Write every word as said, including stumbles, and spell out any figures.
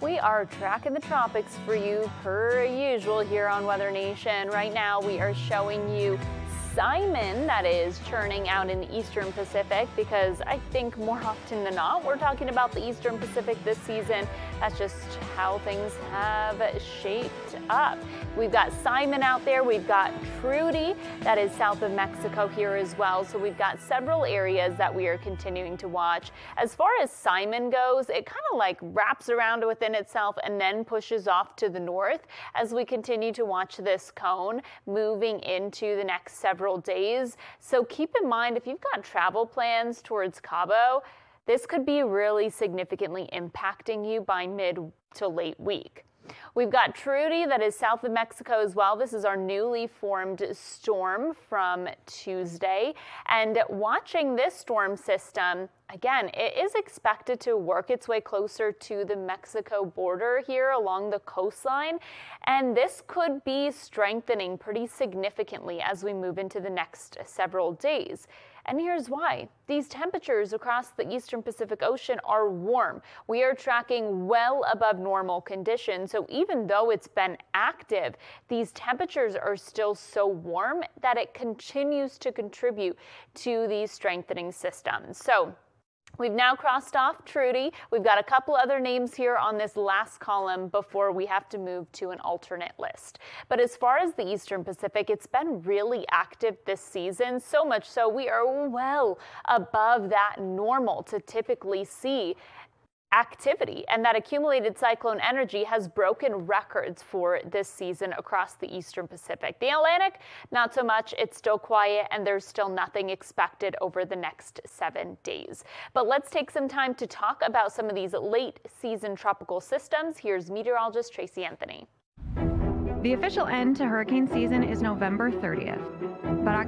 we are tracking the tropics for you per usual here on Weather Nation. Right now we are showing you Simon, that is churning out in the Eastern Pacific, because I think more often than not we're talking about the Eastern Pacific this season. That's just how things have shaped up. We've got Simon out there. We've got Trudy, that is south of Mexico here as well. So we've got several areas that we are continuing to watch. As far as Simon goes, it kind of like wraps around within itself and then pushes off to the north as we continue to watch this cone moving into the next several days. So keep in mind, if you've got travel plans towards Cabo, this could be really significantly impacting you by mid to late week. We've got Trudy, that is south of Mexico as well. This is our newly formed storm from Tuesday. And watching this storm system, again, it is expected to work its way closer to the Mexico border here along the coastline. And this could be strengthening pretty significantly as we move into the next several days. And here's why. These temperatures across the Eastern Pacific Ocean are warm. We are tracking well above normal conditions. So even though it's been active, these temperatures are still so warm that it continues to contribute to these strengthening systems. So we've now crossed off Trudy. We've got a couple other names here on this last column before we have to move to an alternate list. But as far as the Eastern Pacific, it's been really active this season, so much so we are well above that normal to typically see activity, and that accumulated cyclone energy has broken records for this season across the Eastern Pacific. The Atlantic, not so much. It's still quiet, and there's still nothing expected over the next seven days. But let's take some time to talk about some of these late season tropical systems. Here's meteorologist Tracy Anthony. The official end to hurricane season is November thirtieth, but